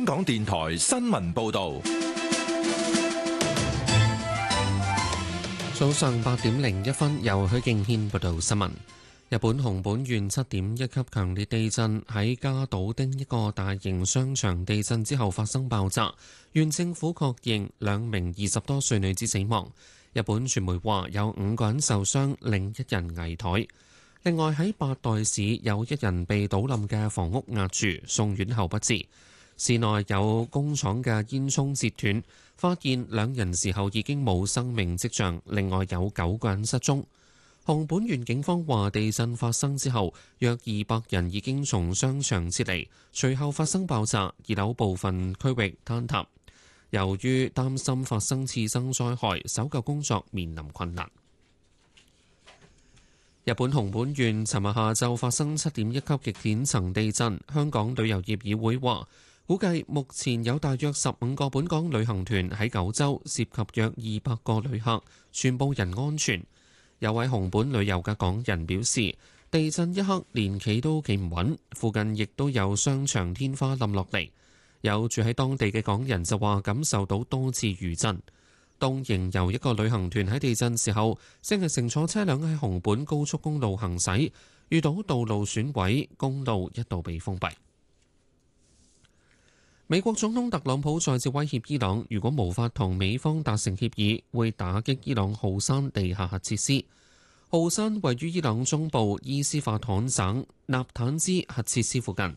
港電台新聞報道。 早上8:01，由許敬軒報道新聞。日本熊本縣7.1級強烈地震喺加島町一個大型商場地震之後發生爆炸，縣政府確認2名20多歲女子死亡。日本傳媒話有5個人受傷，另1人危殆。另外喺八代市有1人被倒冧嘅房屋壓住，送院後不治。市內有工廠嘅煙囪截斷，發現2人時候已經冇生命跡象，另外有9個人失蹤。熊本縣警方話，地震發生之後，約200人已經從商場撤離，隨後發生爆炸，2樓部分區域坍塌。由於擔心發生次生災害，搜救工作面臨困難。日本熊本縣尋日下晝發生7.1級極淺層地震，香港旅遊業議會話，估計目前有大約15個本港旅行團喺九州，涉及約200個旅客，全部人安全。有位熊本旅遊嘅港人表示，地震一刻連企都企唔穩，附近亦都有商場天花冧落嚟。有住喺當地嘅港人就話感受到多次餘震。東瀛遊一個旅行團喺地震時候，正係乘坐車輛喺熊本高速公路行駛，遇到道路損毀，公路一度被封閉。美國總統特朗普再次威脅伊朗，如果無法同美方達成協議，會打擊伊朗浩山地下核設施。浩山位於伊朗中部伊斯法罕省納坦茲核設施附近，